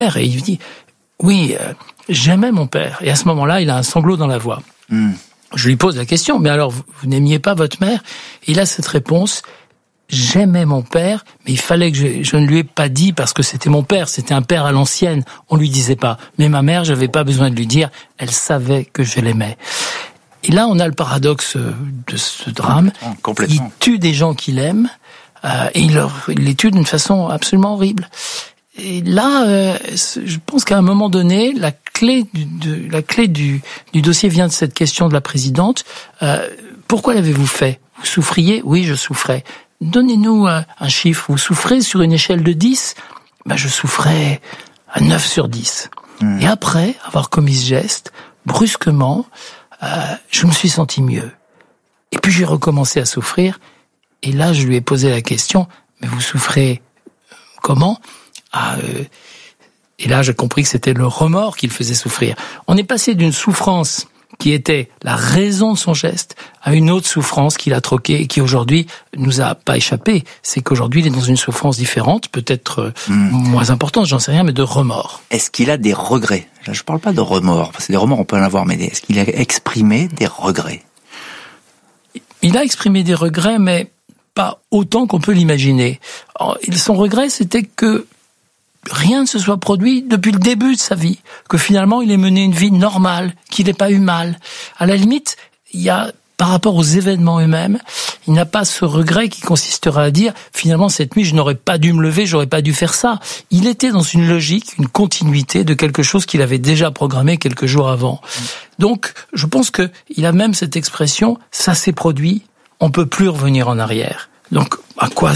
Et il dit, oui, j'aimais mon père. Et à ce moment-là, il a un sanglot dans la voix. Je lui pose la question, mais alors, vous n'aimiez pas votre mère? Et il a cette réponse, j'aimais mon père, mais il fallait que je ne lui ai pas dit parce que c'était mon père, c'était un père à l'ancienne, on lui disait pas. Mais ma mère, j'avais pas besoin de lui dire, elle savait que je l'aimais. Et là, on a le paradoxe de ce drame. Il tue des gens qu'il aime, et il les tue d'une façon absolument horrible. Et là, je pense qu'à un moment donné, la clé du dossier vient de cette question de la présidente. Pourquoi l'avez-vous fait? Vous souffriez? Oui, je souffrais. Donnez-nous un chiffre. Vous souffrez sur une échelle de 10? Je souffrais à 9 sur 10. Et après avoir commis ce geste, brusquement, je me suis senti mieux. Et puis j'ai recommencé à souffrir. Et là, je lui ai posé la question, mais vous souffrez comment? Et là, j'ai compris que c'était le remords qui le faisait souffrir. On est passé d'une souffrance qui était la raison de son geste à une autre souffrance qu'il a troquée et qui aujourd'hui nous a pas échappé. C'est qu'aujourd'hui, il est dans une souffrance différente, peut-être moins importante, j'en sais rien, mais de remords. Est-ce qu'il a des regrets? Là, je parle pas de remords, parce que des remords, on peut en avoir, mais est-ce qu'il a exprimé des regrets? Il a exprimé des regrets, mais pas autant qu'on peut l'imaginer. Son regret, c'était que rien ne se soit produit depuis le début de sa vie, que finalement il ait mené une vie normale, qu'il n'ait pas eu mal. À la limite, il y a, par rapport aux événements eux-mêmes, il n'a pas ce regret qui consisterait à dire finalement cette nuit je n'aurais pas dû me lever, j'aurais pas dû faire ça. Il était dans une logique, une continuité de quelque chose qu'il avait déjà programmé quelques jours avant. Donc je pense que il a même cette expression, ça s'est produit, on peut plus revenir en arrière. Donc à quoi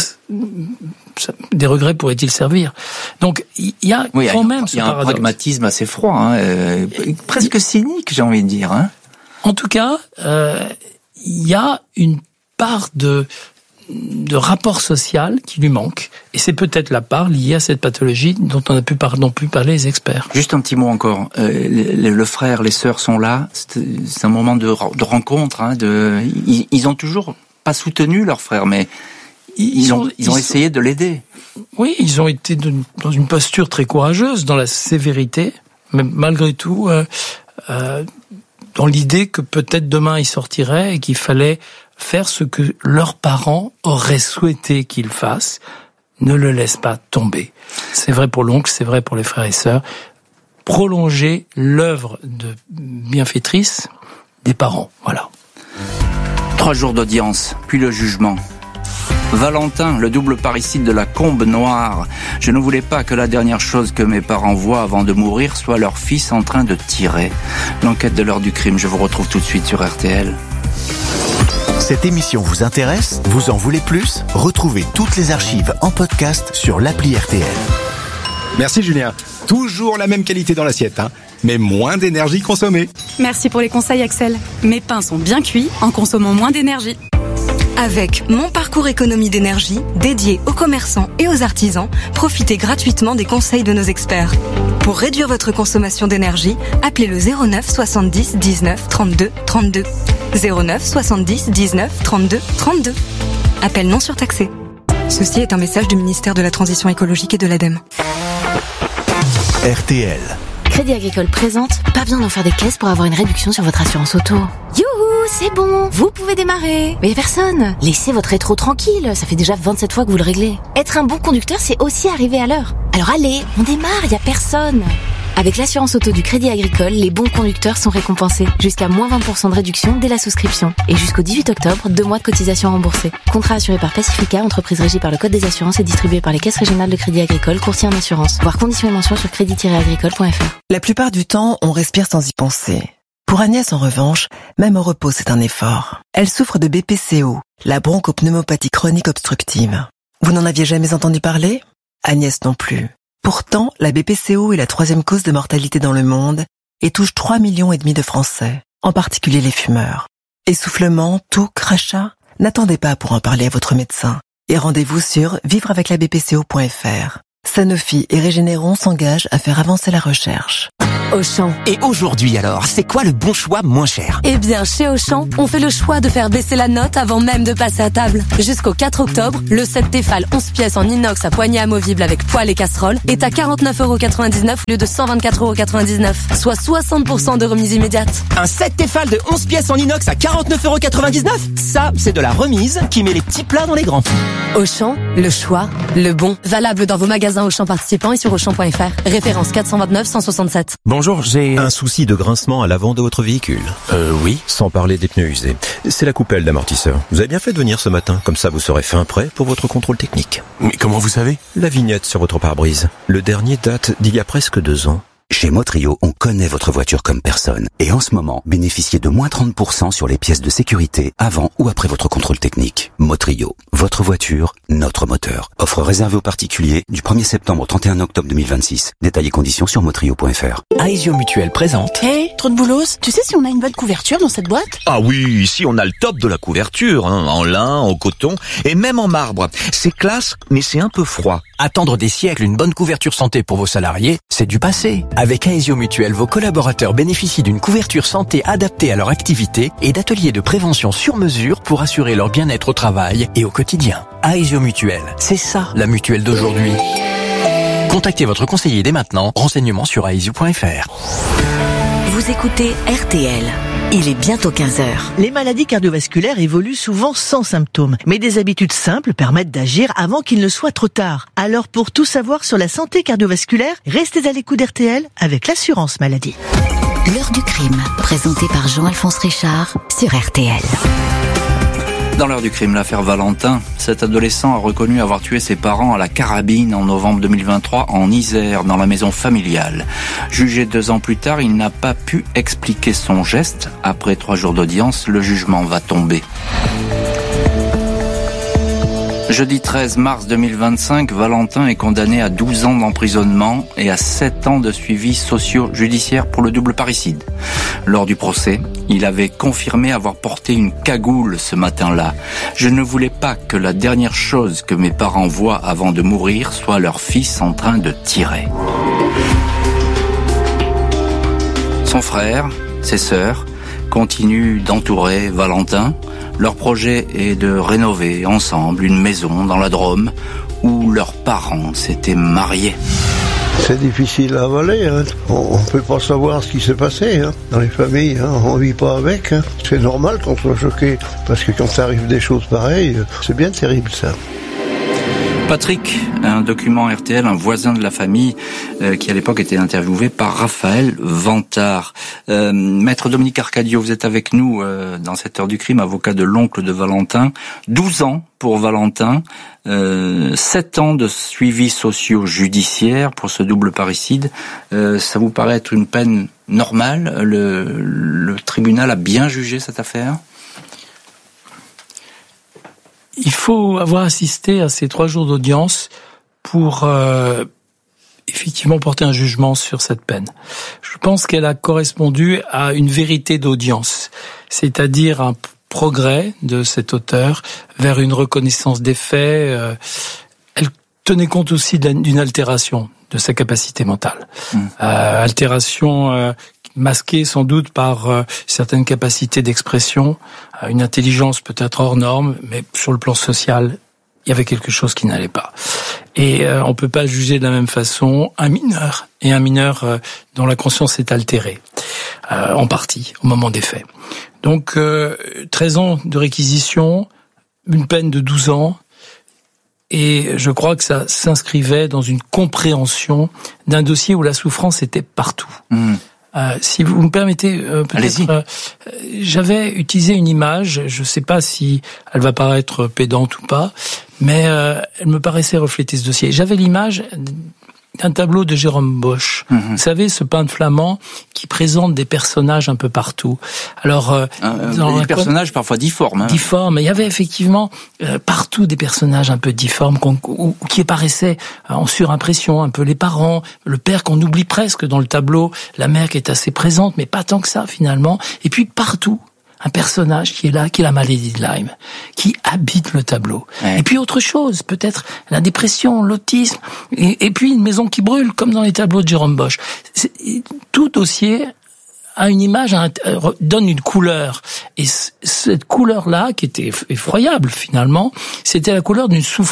des regrets pourraient-ils servir? Donc il y a quand même ce paradoxe. Il y a un pragmatisme assez froid, presque cynique, j'ai envie de dire. En tout cas, il y a une part de rapport social qui lui manque, et c'est peut-être la part liée à cette pathologie dont on a pu parler les experts. Juste un petit mot encore. Le frère, les sœurs sont là. C'est un moment de rencontre. Ils ont toujours pas soutenu leur frère, mais ils ont essayé de l'aider. Oui, ils ont été dans une posture très courageuse, dans la sévérité, mais malgré tout, dans l'idée que peut-être demain ils sortiraient et qu'il fallait faire ce que leurs parents auraient souhaité qu'ils fassent. Ne le laisse pas tomber. C'est vrai pour l'oncle, c'est vrai pour les frères et sœurs. Prolonger l'œuvre de bienfaitrice des parents. Voilà. 3 jours d'audience, puis le jugement. Valentin, le double parricide de la Combe Noire. Je ne voulais pas que la dernière chose que mes parents voient avant de mourir soit leur fils en train de tirer. L'enquête de l'heure du crime, je vous retrouve tout de suite sur RTL. Cette émission vous intéresse? Vous en voulez plus? Retrouvez toutes les archives en podcast sur l'appli RTL. Merci Julien. Toujours la même qualité dans l'assiette, mais moins d'énergie consommée. Merci pour les conseils Axel. Mes pains sont bien cuits en consommant moins d'énergie. Avec Mon Parcours Économie d'énergie, dédié aux commerçants et aux artisans, profitez gratuitement des conseils de nos experts. Pour réduire votre consommation d'énergie, appelez le 09 70 19 32 32. 09 70 19 32 32. Appel non surtaxé. Ceci est un message du ministère de la Transition écologique et de l'ADEME. RTL. Crédit Agricole présente, pas besoin d'en faire des caisses pour avoir une réduction sur votre assurance auto. Youhou, c'est bon, vous pouvez démarrer. Mais y a personne. Laissez votre rétro tranquille, ça fait déjà 27 fois que vous le réglez. Être un bon conducteur, c'est aussi arriver à l'heure. Alors allez, on démarre, y a personne. Avec l'assurance auto du Crédit Agricole, les bons conducteurs sont récompensés. Jusqu'à moins 20% de réduction dès la souscription. Et jusqu'au 18 octobre, 2 mois de cotisation remboursée. Contrat assuré par Pacifica, entreprise régie par le Code des assurances et distribué par les caisses régionales de Crédit Agricole, courtier en assurance. Voir conditions et mentions sur crédit-agricole.fr. La plupart du temps, on respire sans y penser. Pour Agnès, en revanche, même au repos, c'est un effort. Elle souffre de BPCO, la bronchopneumopathie chronique obstructive. Vous n'en aviez jamais entendu parler? Agnès non plus. Pourtant, la BPCO est la 3e cause de mortalité dans le monde et touche 3,5 millions de Français, en particulier les fumeurs. Essoufflement, toux, crachat? N'attendez pas pour en parler à votre médecin. Et rendez-vous sur vivreaveclabpco.fr. Sanofi et Régénéron s'engagent à faire avancer la recherche. Auchan. Et aujourd'hui alors, c'est quoi le bon choix moins cher? Eh bien, chez Auchan, on fait le choix de faire baisser la note avant même de passer à table. Jusqu'au 4 octobre, le set Tefal 11 pièces en inox à poignée amovible avec poêle et casserole est à 49,99€ au lieu de 124,99€, soit 60% de remise immédiate. Un set Tefal de 11 pièces en inox à 49,99€? Ça, c'est de la remise qui met les petits plats dans les grands. Auchan, le choix, le bon. Valable dans vos magasins Auchan participants et sur Auchan.fr. Référence 429 167. Bonjour, j'ai un souci de grincement à l'avant de votre véhicule. Oui. Sans parler des pneus usés. C'est la coupelle d'amortisseur. Vous avez bien fait de venir ce matin, comme ça vous serez fin prêt pour votre contrôle technique. Mais comment vous savez? La vignette sur votre pare-brise. Le dernier date d'il y a presque 2 ans. Chez Motrio, on connaît votre voiture comme personne. Et en ce moment, bénéficiez de moins 30% sur les pièces de sécurité avant ou après votre contrôle technique. Motrio, votre voiture, notre moteur. Offre réservée aux particuliers du 1er septembre au 31 octobre 2026. Détails et conditions sur motrio.fr. Aesio Mutuel présente. Hey, trop de boulos. Tu sais si on a une bonne couverture dans cette boîte? Ah oui, ici on a le top de la couverture, en lin, en coton et même en marbre. C'est classe, mais c'est un peu froid. Attendre des siècles une bonne couverture santé pour vos salariés, c'est du passé. Avec Aesio Mutuel, vos collaborateurs bénéficient d'une couverture santé adaptée à leur activité et d'ateliers de prévention sur mesure pour assurer leur bien-être au travail et au quotidien. Aesio Mutuel, c'est ça la mutuelle d'aujourd'hui. Contactez votre conseiller dès maintenant. Renseignements sur aesio.fr. Vous écoutez RTL. Il est bientôt 15h. Les maladies cardiovasculaires évoluent souvent sans symptômes, mais des habitudes simples permettent d'agir avant qu'il ne soit trop tard. Alors pour tout savoir sur la santé cardiovasculaire, restez à l'écoute d'RTL avec l'assurance maladie. L'heure du crime, présenté par Jean-Alphonse Richard sur RTL. Dans l'heure du crime, l'affaire Valentin, cet adolescent a reconnu avoir tué ses parents à la carabine en novembre 2023 en Isère, dans la maison familiale. Jugé 2 ans plus tard, il n'a pas pu expliquer son geste. Après 3 jours d'audience, le jugement va tomber. Jeudi 13 mars 2025, Valentin est condamné à 12 ans d'emprisonnement et à 7 ans de suivi socio-judiciaire pour le double parricide. Lors du procès, il avait confirmé avoir porté une cagoule ce matin-là. Je ne voulais pas que la dernière chose que mes parents voient avant de mourir soit leur fils en train de tirer. Son frère, ses sœurs, continuent d'entourer Valentin. Leur projet est de rénover ensemble une maison dans la Drôme où leurs parents s'étaient mariés. C'est difficile à avaler, hein. On ne peut pas savoir ce qui s'est passé dans les familles, on ne vit pas avec. C'est normal qu'on soit choqué, parce que quand ça arrive des choses pareilles, c'est bien terrible ça. Patrick, un document RTL, un voisin de la famille qui à l'époque était interviewé par Raphaël Vantard. Maître Dominique Arcadio, vous êtes avec nous dans cette heure du crime, avocat de l'oncle de Valentin. 12 ans pour Valentin, 7 ans de suivi socio-judiciaire pour ce double parricide. Ça vous paraît être une peine normale? Le tribunal a bien jugé cette affaire? Il faut avoir assisté à ces 3 jours d'audience pour effectivement porter un jugement sur cette peine. Je pense qu'elle a correspondu à une vérité d'audience, c'est-à-dire un progrès de cet auteur vers une reconnaissance des faits. Elle tenait compte aussi d'une altération de sa capacité mentale. Altération masquée sans doute par certaines capacités d'expression, une intelligence peut-être hors norme, mais sur le plan social, il y avait quelque chose qui n'allait pas. Et on peut pas juger de la même façon un mineur dont la conscience est altérée, en partie, au moment des faits. Donc 13 ans de réquisition, une peine de 12 ans, et je crois que ça s'inscrivait dans une compréhension d'un dossier où la souffrance était partout. Si vous me permettez, peut-être, j'avais utilisé une image, je ne sais pas si elle va paraître pédante ou pas, mais elle me paraissait refléter ce dossier. J'avais l'image d'un tableau de Jérôme Bosch. Vous savez, ce peintre flamand qui présente des personnages un peu partout. Alors, des personnages parfois difformes. Difformes. Il y avait effectivement partout des personnages un peu difformes qui apparaissaient en surimpression, un peu les parents, le père qu'on oublie presque dans le tableau, la mère qui est assez présente, mais pas tant que ça finalement. Et puis partout, un personnage qui est là, qui est la maladie de Lyme, qui habite le tableau. Ouais. Et puis autre chose, peut-être la dépression, l'autisme, et puis une maison qui brûle, comme dans les tableaux de Jérôme Bosch. Tout dossier a une image, donne une couleur. Et cette couleur-là, qui était effroyable finalement, c'était la couleur d'une souffrance